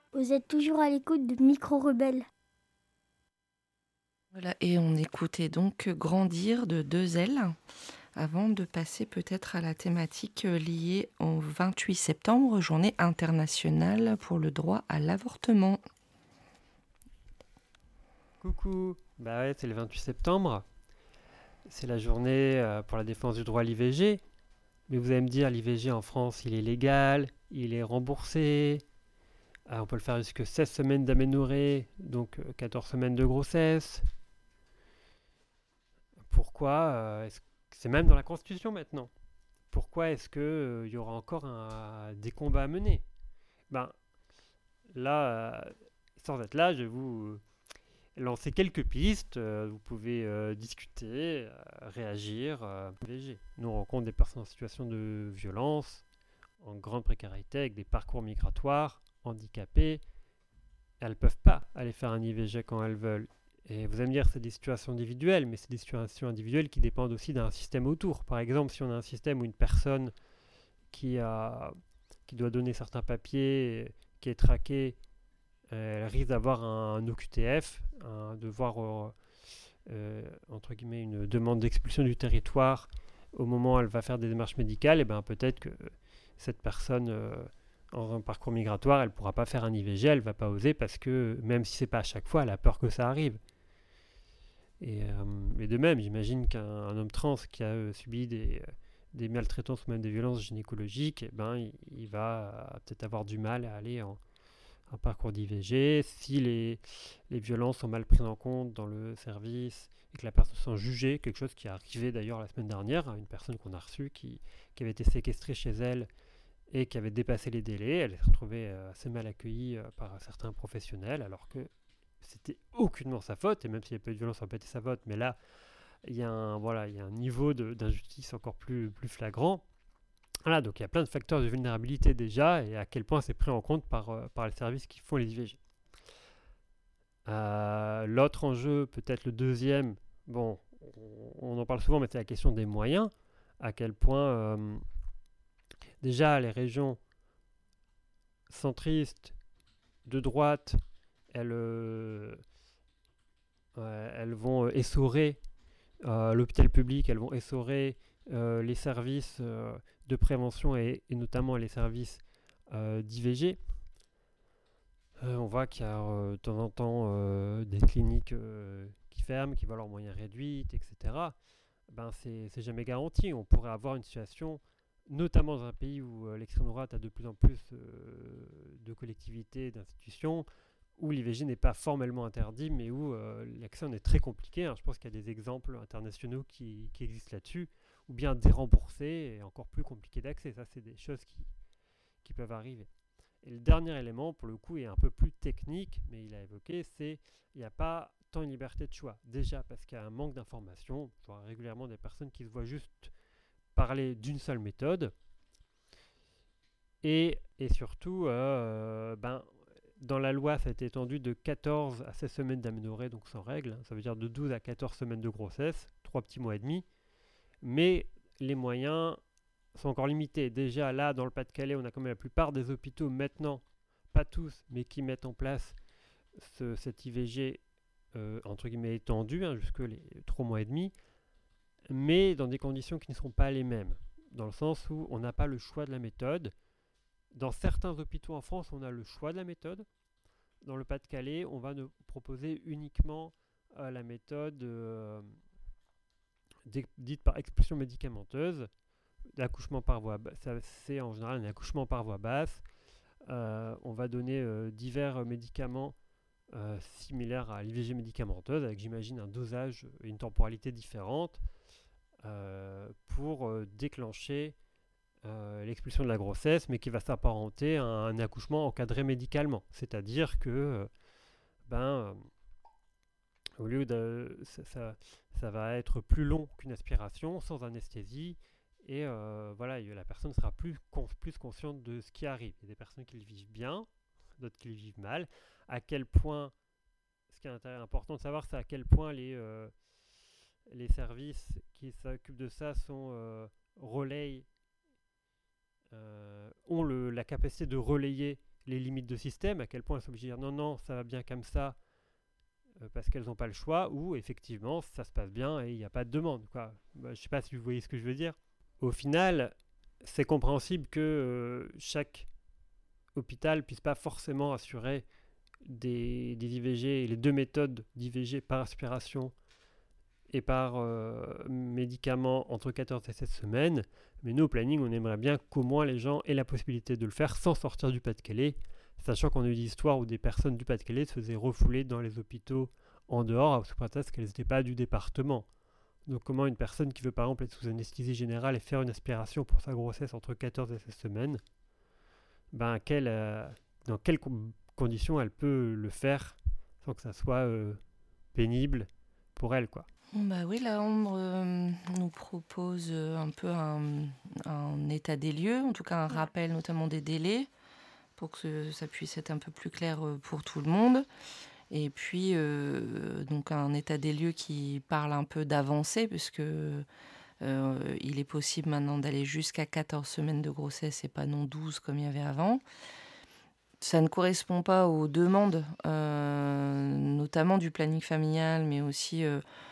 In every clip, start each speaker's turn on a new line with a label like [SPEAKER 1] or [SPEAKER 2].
[SPEAKER 1] Vous êtes toujours à l'écoute de Micro Rebelle.
[SPEAKER 2] Voilà, et on écoutait donc Grandir de Deux Ailes, avant de passer peut-être à la thématique liée au 28 septembre, journée internationale pour le droit à l'avortement.
[SPEAKER 3] Coucou, bah ouais, c'est le 28 septembre, c'est la journée pour la défense du droit à l'IVG. Mais vous allez me dire, l'IVG en France, il est légal, il est remboursé, on peut le faire jusque 16 semaines d'aménorrhée, donc 14 semaines de grossesse. Pourquoi c'est même dans la Constitution maintenant. Pourquoi est-ce que il y aura encore des combats à mener? Ben là, sans être là, je vais vous lancer quelques pistes. Vous pouvez discuter, réagir. IVG. Nous on rencontre des personnes en situation de violence, en grande précarité, avec des parcours migratoires, handicapées. Elles ne peuvent pas aller faire un IVG quand elles veulent. Et vous allez me dire, c'est des situations individuelles, mais c'est des situations individuelles qui dépendent aussi d'un système autour. Par exemple, si on a un système où une personne qui, a, qui doit donner certains papiers, qui est traquée, elle risque d'avoir un OQTF, un devoir, entre guillemets, une demande d'expulsion du territoire au moment où elle va faire des démarches médicales, et ben peut-être que cette personne en un parcours migratoire, elle ne pourra pas faire un IVG, elle ne va pas oser parce que même si c'est pas à chaque fois, elle a peur que ça arrive. Et de même, j'imagine qu'un homme trans qui a subi des maltraitances ou même des violences gynécologiques, eh ben, il va peut-être avoir du mal à aller en un parcours d'IVG. Si les violences sont mal prises en compte dans le service et que la personne se sent jugée, quelque chose qui est arrivé d'ailleurs la semaine dernière, une personne qu'on a reçue qui avait été séquestrée chez elle et qui avait dépassé les délais, elle s'est retrouvée assez mal accueillie par certains professionnels alors que c'était aucunement sa faute, et même s'il n'y a pas eu de violence, ça n'a pas été sa faute, mais là, il y a un niveau d'injustice encore plus flagrant. Voilà, donc il y a plein de facteurs de vulnérabilité déjà, et à quel point c'est pris en compte par les services qui font les IVG. L'autre enjeu, peut-être le deuxième, bon, on en parle souvent, mais c'est la question des moyens. À quel point, déjà, les régions centristes de droite, elles, elles vont essorer l'hôpital public, elles vont essorer les services de prévention et notamment les services d'IVG. On voit qu'il y a de temps en temps des cliniques qui ferment, qui voient leurs moyens réduits, etc. Ben, c'est jamais garanti. On pourrait avoir une situation, notamment dans un pays où l'extrême droite a de plus en plus de collectivités, d'institutions, où l'IVG n'est pas formellement interdit, mais où l'accès en est très compliqué. Je pense qu'il y a des exemples internationaux qui existent là-dessus, ou bien déremboursés et encore plus compliqué d'accès. Ça, c'est des choses qui peuvent arriver. Et le dernier élément, pour le coup, est un peu plus technique, mais il a évoqué, c'est qu'il n'y a pas tant une liberté de choix. Déjà parce qu'il y a un manque d'informations. Je vois régulièrement des personnes qui se voient juste parler d'une seule méthode. Et surtout, dans la loi, ça a été étendu de 14 à 16 semaines d'aménorrhée, donc sans règle. Ça veut dire de 12 à 14 semaines de grossesse, 3 petits mois et demi. Mais les moyens sont encore limités. Déjà, là, dans le Pas-de-Calais, on a quand même la plupart des hôpitaux maintenant, pas tous, mais qui mettent en place cet IVG entre guillemets étendu, jusque les 3 mois et demi, mais dans des conditions qui ne seront pas les mêmes. Dans le sens où on n'a pas le choix de la méthode. Dans certains hôpitaux en France, on a le choix de la méthode. Dans le Pas-de-Calais, on va nous proposer uniquement la méthode dite par expulsion médicamenteuse, l'accouchement par voie basse. C'est en général un accouchement par voie basse. On va donner divers médicaments similaires à l'IVG médicamenteuse, avec j'imagine un dosage et une temporalité différente pour déclencher l'expulsion de la grossesse, mais qui va s'apparenter à un accouchement encadré médicalement. C'est-à-dire que au lieu de ça va être plus long qu'une aspiration, sans anesthésie, et voilà, la personne sera plus consciente de ce qui arrive. Il y a des personnes qui le vivent bien, d'autres qui le vivent mal. À quel point, ce qui est important de savoir, c'est à quel point les services qui s'occupent de ça ont la capacité de relayer les limites de système, à quel point elles sont obligées de dire non, ça va bien comme ça, parce qu'elles n'ont pas le choix, ou effectivement, ça se passe bien et il n'y a pas de demande, quoi. Je ne sais pas si vous voyez ce que je veux dire. Au final, c'est compréhensible que chaque hôpital puisse pas forcément assurer des IVG, les 2 méthodes d'IVG par aspiration et par médicaments entre 14 et 16 semaines. Mais nous, au planning, on aimerait bien qu'au moins les gens aient la possibilité de le faire sans sortir du Pas-de-Calais, sachant qu'on a eu des histoires où des personnes du Pas-de-Calais se faisaient refouler dans les hôpitaux en dehors, sous prétexte qu'elles n'étaient pas du département. Donc comment une personne qui veut par exemple être sous anesthésie générale et faire une aspiration pour sa grossesse entre 14 et 16 semaines, dans quelles conditions elle peut le faire sans que ça soit pénible pour elle, quoi.
[SPEAKER 2] Bah oui, la Ambre nous propose un peu un état des lieux, en tout cas un rappel notamment des délais, pour que ça puisse être un peu plus clair pour tout le monde. Et puis, donc un état des lieux qui parle un peu d'avancée, puisque il est possible maintenant d'aller jusqu'à 14 semaines de grossesse et pas non 12 comme il y avait avant. Ça ne correspond pas aux demandes, notamment du planning familial, mais aussi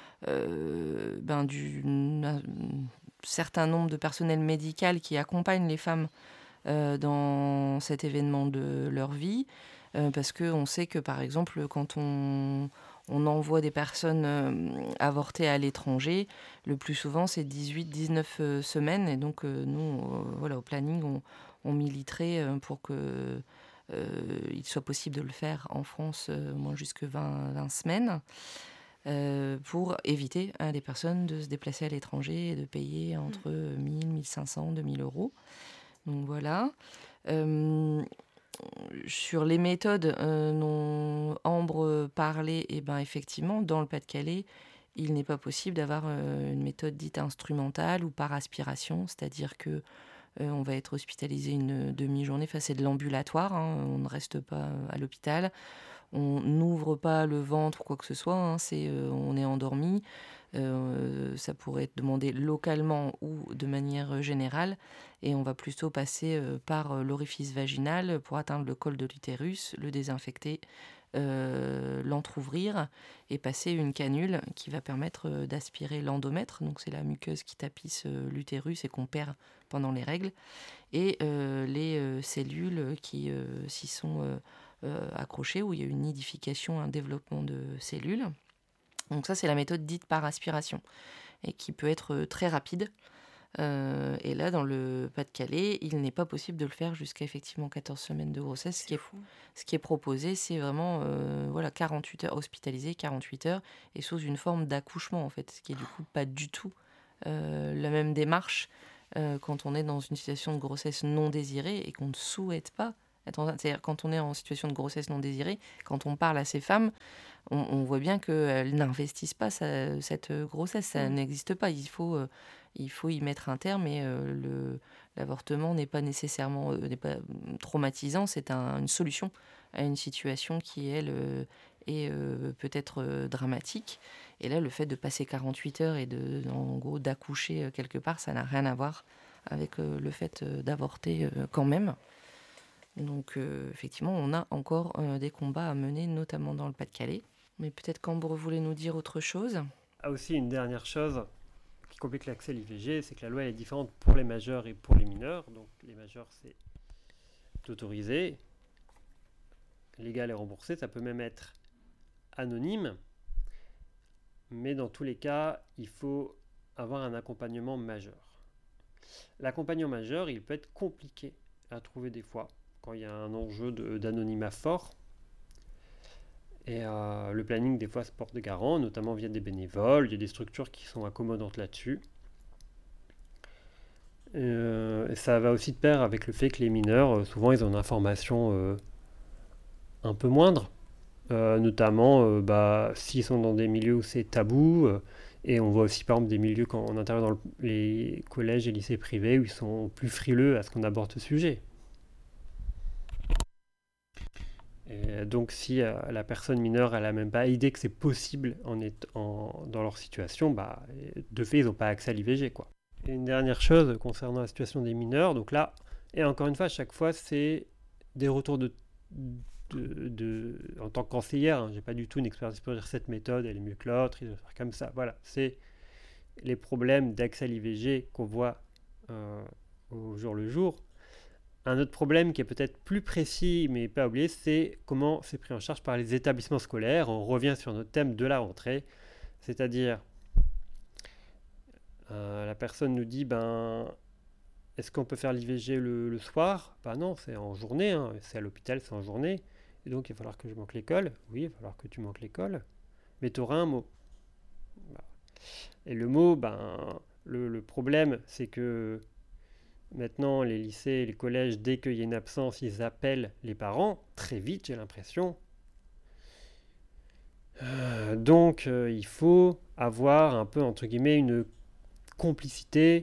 [SPEAKER 2] d'un certain nombre de personnel médical qui accompagnent les femmes dans cet événement de leur vie. Parce qu'on sait que, par exemple, quand on envoie des personnes avorter à l'étranger, le plus souvent, c'est 18-19 semaines. Et donc, nous, au planning, on militerait pour que il soit possible de le faire en France au moins jusque 20 semaines, pour éviter à des personnes de se déplacer à l'étranger et de payer entre 1000, 1500, 2000 euros. Donc voilà. Sur les méthodes dont Ambre parlait, et ben effectivement, dans le Pas-de-Calais, il n'est pas possible d'avoir une méthode dite instrumentale ou par aspiration, c'est-à-dire que on va être hospitalisé une demi-journée, enfin c'est de l'ambulatoire, on ne reste pas à l'hôpital, on n'ouvre pas le ventre ou quoi que ce soit, on est endormi. Ça pourrait être demandé localement ou de manière générale, et on va plutôt passer par l'orifice vaginal pour atteindre le col de l'utérus, le désinfecter, l'entrouvrir et passer une canule qui va permettre d'aspirer l'endomètre, donc c'est la muqueuse qui tapisse l'utérus et qu'on perd pendant les règles, et les cellules qui s'y sont accrochées, où il y a une nidification, un développement de cellules. Donc ça, c'est la méthode dite par aspiration et qui peut être très rapide. Et là, dans le Pas-de-Calais, il n'est pas possible de le faire jusqu'à effectivement 14 semaines de grossesse. Ce qui est proposé, c'est vraiment 48 heures hospitalisées, 48 heures, et sous une forme d'accouchement, en fait, ce qui est du coup pas du tout la même démarche quand on est dans une situation de grossesse non désirée et qu'on ne souhaite pas être c'est-à-dire quand on est en situation de grossesse non désirée, quand on parle à ces femmes, on voit bien qu'elles n'investissent pas cette grossesse, ça n'existe pas. Il faut y mettre un terme, et l'avortement n'est pas nécessairement n'est pas traumatisant, c'est une solution à une situation qui, elle, est peut-être dramatique. Et là, le fait de passer 48 heures et en gros d'accoucher quelque part, ça n'a rien à voir avec le fait d'avorter quand même. Donc effectivement, on a encore des combats à mener, notamment dans le Pas-de-Calais. Mais peut-être qu'Ambre voulait nous dire autre chose.
[SPEAKER 3] Ah, aussi, une dernière chose qui complique l'accès à l'IVG, c'est que la loi est différente pour les majeurs et pour les mineurs. Donc les majeurs, c'est autorisé, légal et remboursé. Ça peut même être anonyme. Mais dans tous les cas, il faut avoir un accompagnement majeur. L'accompagnement majeur, il peut être compliqué à trouver des fois, quand il y a un enjeu d'anonymat fort. Et le planning, des fois, se porte de garant, notamment via des bénévoles. Il y a des structures qui sont accommodantes là-dessus. Et ça va aussi de pair avec le fait que les mineurs, souvent, ils ont une information un peu moindre. Notamment, s'ils sont dans des milieux où c'est tabou. Et on voit aussi, par exemple, des milieux quand on intervient dans les collèges et lycées privés où ils sont plus frileux à ce qu'on aborde ce sujet. Et donc si la personne mineure elle n'a même pas idée que c'est possible dans leur situation, de fait ils n'ont pas accès à l'IVG, quoi. Et une dernière chose concernant la situation des mineurs, donc là, et encore une fois, à chaque fois c'est des retours de en tant qu'enseignant, hein, j'ai pas du tout une expertise pour dire cette méthode, elle est mieux que l'autre, il doit faire comme ça. Voilà, c'est les problèmes d'accès à l'IVG qu'on voit au jour le jour. Un autre problème qui est peut-être plus précis, mais pas oublié, c'est comment c'est pris en charge par les établissements scolaires. On revient sur notre thème de la rentrée, c'est-à-dire la personne nous dit, est-ce qu'on peut faire l'IVG le soir ? Non, c'est en journée, hein, c'est à l'hôpital, c'est en journée. Et donc, il va falloir que je manque l'école. Oui, il va falloir que tu manques l'école. Mais tu auras un mot. Et le mot, le problème, c'est que maintenant, les lycées et les collèges, dès qu'il y a une absence, ils appellent les parents. Très vite, j'ai l'impression. Donc, il faut avoir un peu, entre guillemets, une complicité,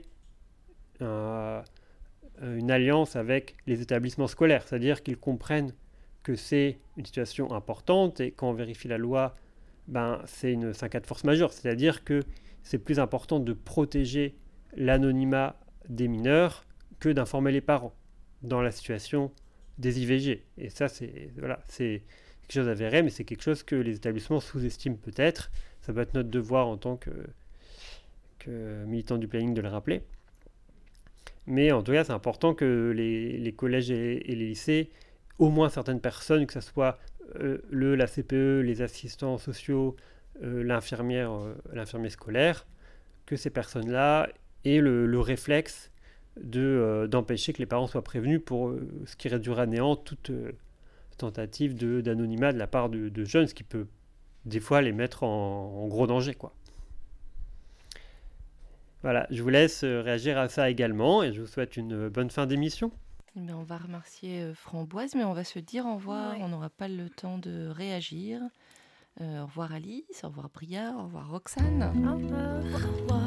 [SPEAKER 3] une alliance avec les établissements scolaires. C'est-à-dire qu'ils comprennent que c'est une situation importante et quand on vérifie la loi, c'est un cas de force majeure. C'est-à-dire que c'est plus important de protéger l'anonymat des mineurs que d'informer les parents dans la situation des IVG. Et ça, c'est quelque chose avéré, mais c'est quelque chose que les établissements sous-estiment peut-être. Ça va être notre devoir en tant que militant du planning de le rappeler. Mais en tout cas, c'est important que les collèges et les lycées, au moins certaines personnes, que ce soit la CPE, les assistants sociaux, l'infirmier scolaire, que ces personnes-là aient le réflexe d'empêcher que les parents soient prévenus pour ce qui réduira à néant toute tentative d'anonymat de la part de jeunes, ce qui peut des fois les mettre en gros danger, quoi. Voilà, je vous laisse réagir à ça également et je vous souhaite une bonne fin d'émission.
[SPEAKER 2] On va remercier Framboise, mais on va se dire au revoir.
[SPEAKER 1] Ouais.
[SPEAKER 2] On n'aura pas le temps de réagir. Au revoir Alice, au revoir Bria, au revoir Roxane.
[SPEAKER 1] Au revoir.